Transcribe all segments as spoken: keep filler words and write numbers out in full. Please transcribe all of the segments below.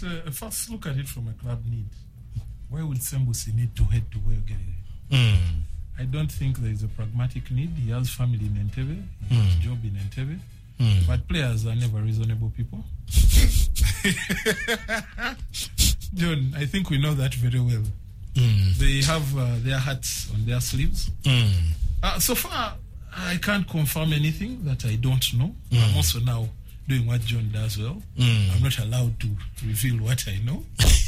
uh, first look at it from a club need. Why would Sembusi need to head to Weogerere? Mm. I don't think there is a pragmatic need. He has family in Entebbe. He has Mm. job in Entebbe. Mm. But players are never reasonable people. John, I think we know that very well. Mm. They have uh, their hats on their sleeves. Mm. Uh, so far, I can't confirm anything that I don't know. Mm. I'm also now doing what John does well. Mm. I'm not allowed to reveal what I know.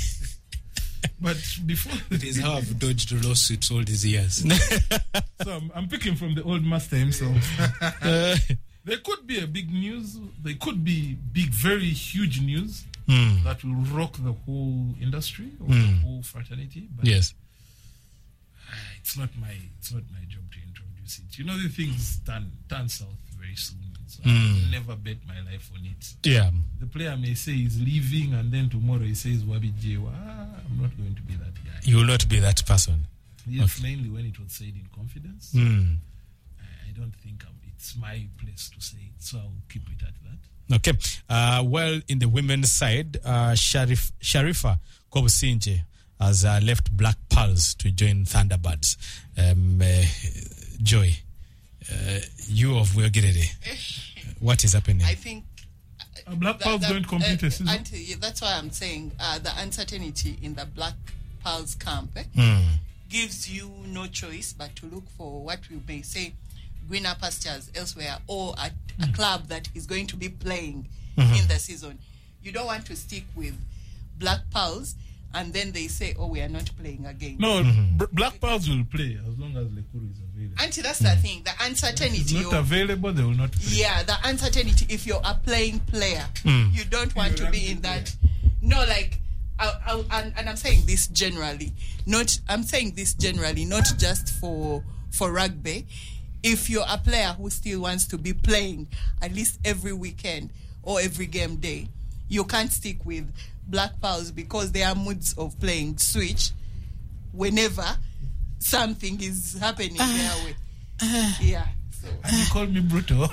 But before... It is how I've dodged lawsuits all these years. So I'm, I'm picking from the old master himself. Uh, There could be a big news. There could be big, very huge news mm. that will rock the whole industry or Mm. the whole fraternity. But Yes. uh, it's not my it's not my job to introduce it. You know, the things turn turn south very soon. So Mm. I'll never bet my life on it. Yeah. The player may say he's leaving, and then tomorrow he says Wabi Jewa. Ah, I'm not going to be that guy. You will not be that person. Yes, mainly when it was said in confidence. Mm. I, I don't think I'm, it's my place to say it, so I'll keep it at that. Okay. Uh, well, in the women's side, uh, Sharif, Sharifa Kobusinje has uh, left Black Pearls to join Thunderbirds. Um, uh, Joy, uh, you of Weogerere, what is happening? I think Uh, Black that- Pearls that- don't complete uh, a season. until- yeah, that's why I'm saying uh, the uncertainty in the Black Pearls camp eh, Mm. gives you no choice but to look for what we may say greener pastures elsewhere, or at a club that is going to be playing Mhm. in the season. You don't want to stick with Black Pearls and then they say, oh, we are not playing again. No, Mhm. B- Black Pearls will play as long as Lekuru is available. Until that's the thing, the If it's uncertainty. not of- available, they will not play. Yeah, the uncertainty. If you're a playing player, Mm. you don't want to be in that. No, like, I, I, and, and I'm saying this generally. Not, I'm saying this generally, not just for for rugby. If you're a player who still wants to be playing at least every weekend or every game day, you can't stick with Black Pearls because their moods of playing switch whenever something is happening their way. Yeah. So. And you call me brutal. No,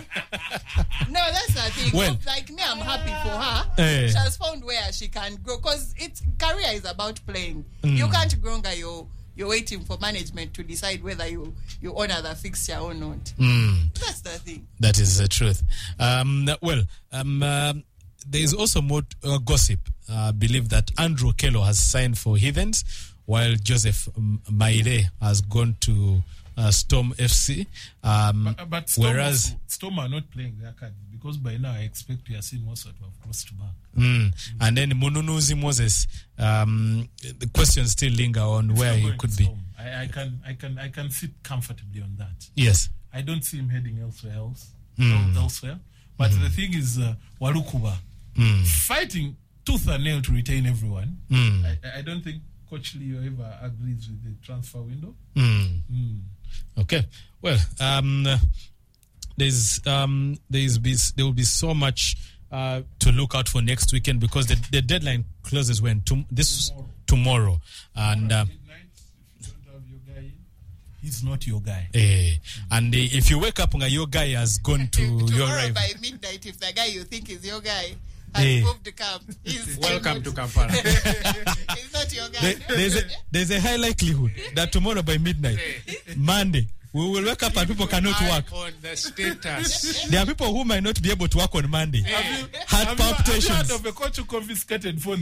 that's the thing. Well- Like me, I'm happy for her. Eh. She has found where she can grow because it's career is about playing. Mm. You can't grow nga you're you're waiting for management to decide whether you you honor the fixture or not. Mm. That's the thing. That is the truth. Um, well, um, um, there is also more uh, gossip. I uh, believe that Andrew Kello has signed for Heathens, while Joseph um, Maire has gone to uh, Storm F C. Um, but but Storm, whereas, also, Storm are not playing their cards because by now I expect we are seeing most of have crossed back. mm, and then Mununuzi Moses, um, the questions still linger on It's where not he going could to be. Storm. I, I can I can I can sit comfortably on that. Yes. I don't see him heading elsewhere else Mm. elsewhere. But Mm-hmm. the thing is, uh, Walukuba Mm. fighting tooth and nail to retain everyone. Mm. I, I don't think Coach Leo ever agrees with the transfer window. Mm. Mm. Okay. Well, um, there's um, there's be, there will be so much uh, to look out for next weekend because the, the deadline closes when to, this Tomorrow. tomorrow, and uh, Midnight, if you don't have your guy, he's not your guy. eh, and uh, if you wake up and your guy has gone to your Tomorrow rival, by midnight, if the guy you think is your guy has Eh. moved to camp, he's Welcome not, to Kampala. he's not your guy. there, there's a there's a high likelihood that tomorrow by midnight, Monday, we will wake up and people cannot Eye work. on the status. There are people who might not be able to work on Monday. Heart Have you, have you heard palpitations. of a coach who confiscated phone?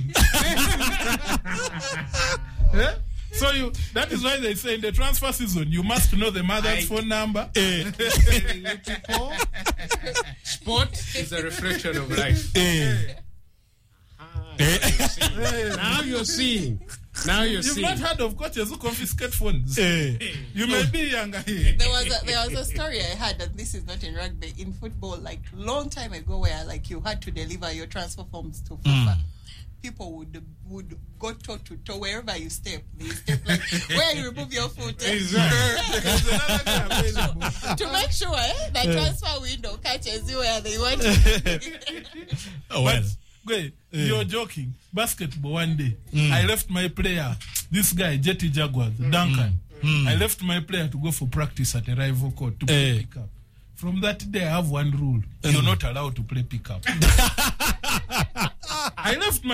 Eh? So you that is why they say in the transfer season you must know the mother's I- phone number. Eh, Telling you people, sport is a reflection of life. eh, Ah, eh, now you're seeing. Now you're You've seeing. not heard of coaches who confiscate phones. eh. You may be younger here. There was a, there was a story I had, and this is not in rugby, in football, like long time ago, where like you had to deliver your transfer forms to FIFA. People would would go toe to toe wherever you step. They step like where you remove your foot eh? There's another guy available. to make sure eh, the transfer window catches you where they want. Oh, well. But, wait, you're joking. Basketball one day, I left my player, this guy, Jetty Jaguars, Duncan. Mm. I left my player to go for practice at a rival court to Eh. play pickup. From that day, I have one rule. You're not allowed to play pickup. I left my